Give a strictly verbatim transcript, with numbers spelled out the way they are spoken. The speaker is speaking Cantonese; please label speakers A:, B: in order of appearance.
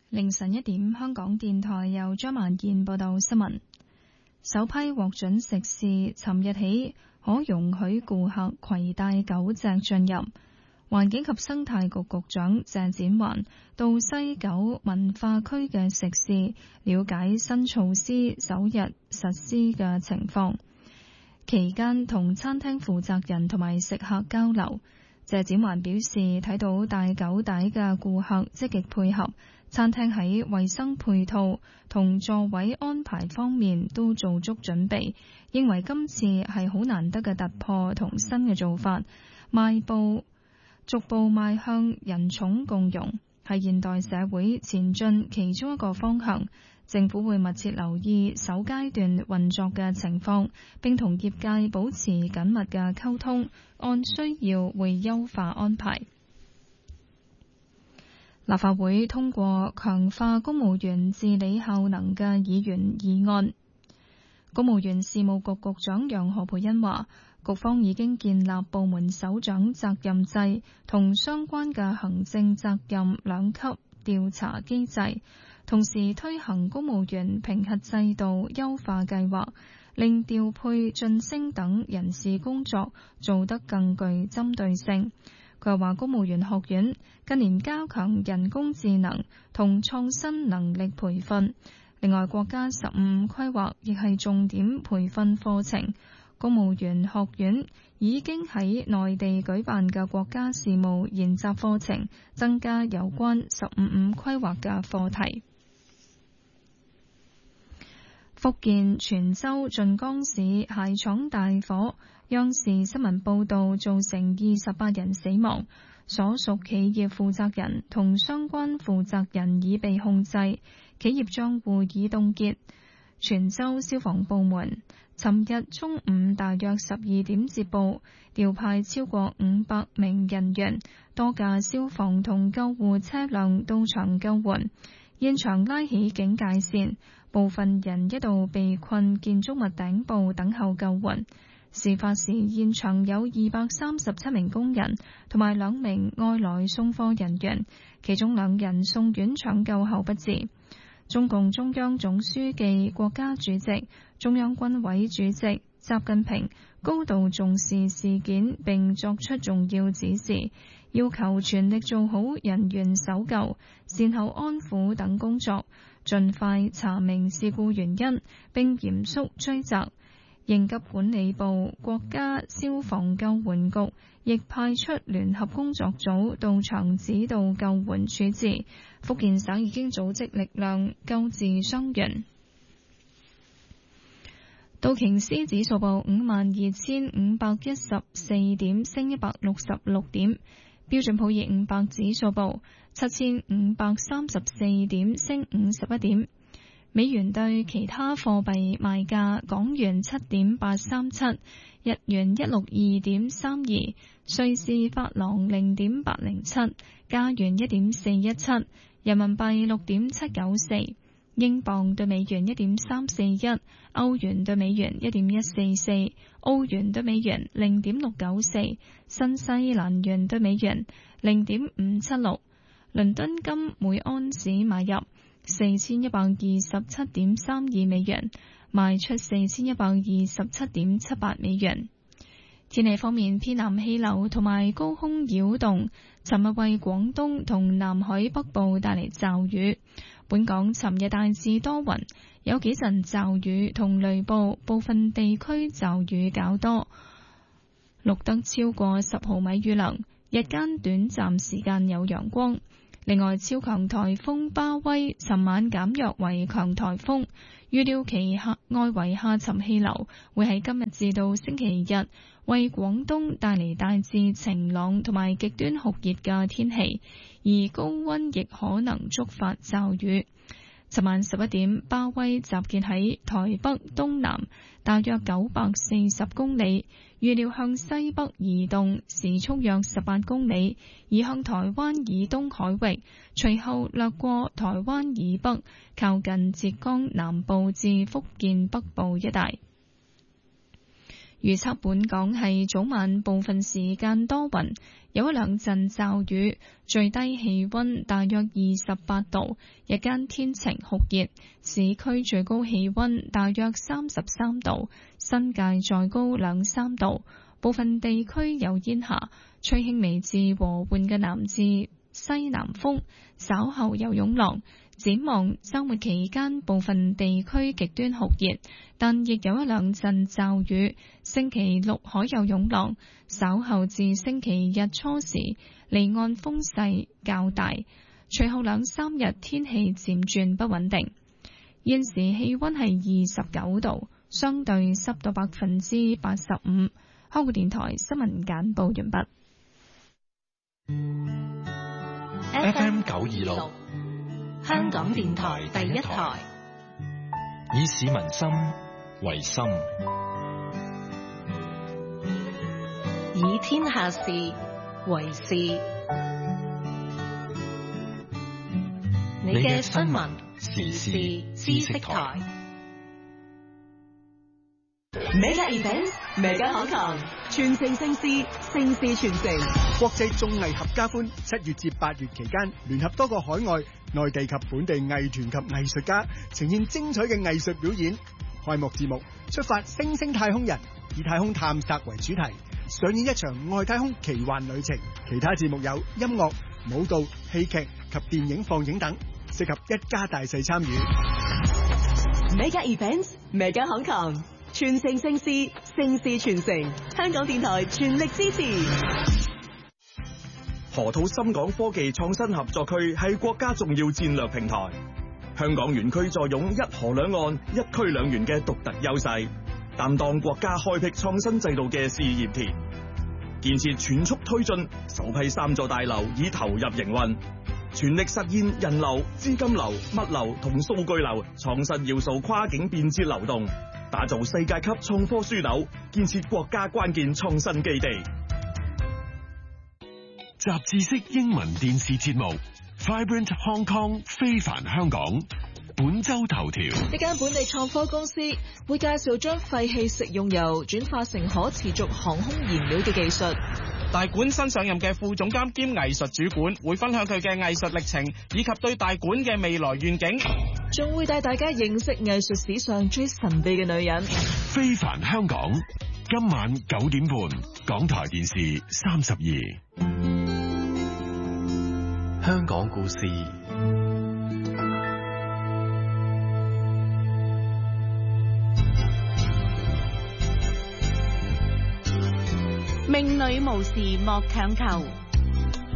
A: 凌晨一點，香港電台由張萬燕報道新聞。首批獲准食肆尋日起可容許顧客攜帶狗隻進入。環境及生態局局長謝展寰到西九文化區嘅食肆了解新措施首日實施嘅情況，期間同餐廳負責人同埋食客交流。謝展寰表示，睇到帶狗帶嘅顧客積極配合，餐廳喺衛生配套同座位安排方面都做足準備，認為今次係好難得嘅突破同新嘅做法，邁步逐步邁向人寵共融，係現代社會前進其中一個方向。政府會密切留意首階段運作嘅情況，並同業界保持緊密嘅溝通，按需要會優化安排。立法會通過強化公務員治理效能嘅議員議案。公務員事務局局長楊何蓓茵話，局方已經建立部門首長責任制同相關嘅行政責任兩級調查機制，同時推行公務員評核制度優化計劃，令調配、晉升等人事工作做得更具針對性。佢又話，公務員學院近年加強人工智能同創新能力培訓，另外國家十五五規劃亦係重點培訓課程。公務員學院已經喺內地舉辦嘅國家事務研習課程，增加有關十五五規劃嘅課題。福建泉州晉江市鞋廠大火，央視新聞報道造成二十八人死亡，所屬企業負責人同相關負責人已被控制，企業賬戶已凍結。泉州消防部門尋日中午大約十二點接報，調派超過五百名人員、多架消防同救護車輛到場救援，現場拉起警戒線，部分人一度被困建築物頂部等候救援。事發時現場有二百三十七名工人同埋兩名外來送貨人員，其中兩人送院搶救後不治。中共中央總書記、國家主席、中央軍委主席習近平高度重視事件，並作出重要指示，要求全力做好人員搜救、善後安撫等工作，盡快查明事故原因，並嚴肅追責。應急管理部、國家消防救援局亦派出聯合工作組到場指導救援處置。福建省已經組織力量救治傷員。道瓊斯指數報五萬二千五百一十四點，升一百六十六點。標準普爾五百指數報七千五百三十四點，升五十一點。美元對其他貨幣賣價：港元七點八三七，日元一六二點三二，瑞士法郎零點八零七，加元一點四一七，人民幣六點七九四，英鎊對美元一點三四一，歐元對美元一點一四四，澳元對美元零點六九四，新西蘭元對美元零點五七六。倫敦金每安士買入四千一百二十七點三二美元，賣出四千一百二十七點七八美元。天氣方面，偏南氣流同埋高空擾動尋日為廣東同南海北部帶嚟驟雨。本港尋日大致多雲，有幾陣驟雨同雷暴，部分地區驟雨較多，錄得超過十毫米雨量。日間短暫時間有陽光。另外，超強颱風巴威尋晚減弱為強颱風，預料其下外圍下沉氣流會喺今日至到星期日為廣東帶嚟大致晴朗同埋極端酷熱嘅天氣，而高溫亦可能觸發驟雨。尋晚十一點，巴威集結喺台北東南大約九百四十公里，預料向西北移動，時速約十八公里，移向台灣以東海域，隨後掠過台灣以北，靠近浙江南部至福建北部一帶。 預測本港係早晚部分時間多雲，有一兩陣驟雨，最低氣溫大約二十八度，日間天晴酷熱，市區最高氣溫大約三十三度，新界再高兩三度，部分地區有煙霞，吹輕微至和緩嘅南至西南風，稍後有湧浪。展望週末期間，部分地區極端酷熱，但亦有一兩陣驟雨。星期六海有湧浪，稍後至星期日初時，離岸風勢較大。隨後兩三日天氣漸轉不穩定。現時氣溫係二十九度，相對濕度百分之八十五。香港電台新聞簡報完畢。
B: F M 九二六。香港電台第一台，以市民心為心，以天下事為事。你嘅新聞時事知識台。
C: Mega Events，Mega Hong Kong，全城盛事，盛事全城。
D: 國際綜藝合家歡，七月至八月期間，聯合多個海外、內地及本地藝團及藝術家，呈現精彩嘅藝術表演。開幕節目出發星星太空人，以太空探索為主題，上演一場外太空奇幻旅程。其他節目有音樂、舞蹈、戲劇及電影放映等，適合一家大細參與。
C: Mega Events，Mega Hong Kong。全城盛事，盛事全城。香港電台全力支持。
E: 河套深港科技創新合作區係國家重要戰略平台。香港園區坐擁一河兩岸、一區兩園嘅獨特優勢，擔當國家開闢創新制度嘅試驗田。建設全速推進，首批三座大樓已投入營運，全力實現人流、資金流、物流同數據流創新要素跨境便捷流動。打造世界級創科樞紐，建設國家關鍵創新基地。
F: 雜誌式英文電視節目 Vibrant Hong Kong 非凡香港，本周頭條：
G: 一間本地創科公司會介紹將廢棄食用油轉化成可持續航空燃料嘅技術。
H: 大館新上任嘅副總監兼藝術主管會分享佢嘅藝術歷程以及對大館嘅未來願景，
G: 仲會帶大家認識藝術史上最神秘嘅女人。
F: 非凡香港，今晚九點半，港台電視三十二。
B: 香港故事，
I: 命裏無時莫強求。